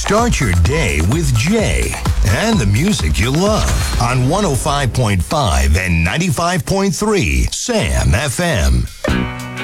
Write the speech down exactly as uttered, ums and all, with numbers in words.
Start your day with Jay and the music you love on one oh five point five and ninety-five point three Sam F M.